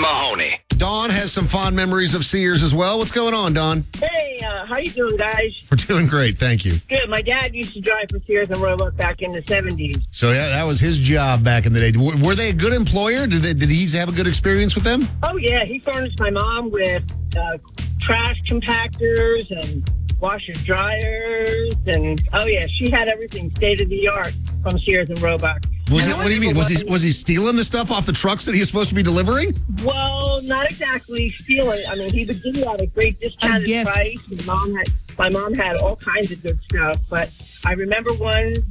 Mahoney. Dawn has some fond memories of Sears as well. What's going on, Dawn? Hey, how you doing, guys? We're doing great, thank you. Good. My dad used to drive for Sears and Roebuck back in the 70s. So yeah, that was his job back in the day. Were they a good employer? Did he have a good experience with them? Oh, yeah. He furnished my mom with trash compactors and washers, dryers, and, oh, yeah, she had everything state-of-the-art from Sears and Roebuck. What do you mean? Was he stealing the stuff off the trucks that he was supposed to be delivering? Well, not exactly stealing. I mean, he would give you at a great discounted price. My mom had all kinds of good stuff, but I remember one